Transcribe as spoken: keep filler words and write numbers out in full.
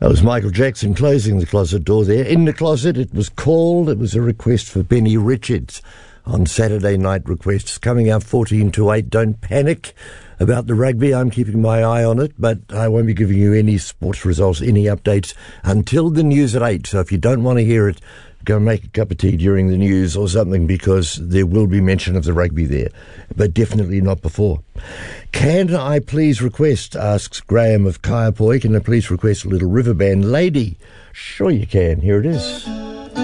That was Michael Jackson closing the closet door there. In the closet, it was called. It was a request for Benny Richards on Saturday Night Requests. Coming up fourteen to eight. Don't panic about the rugby. I'm keeping my eye on it, but I won't be giving you any sports results, any updates until the news at eight. So if you don't want to hear it, go and make a cup of tea during the news or something, because there will be mention of the rugby there, but definitely not before. Can I please request, asks Graham of Kaiapoi, can I please request a little river band lady? Sure you can. Here it is.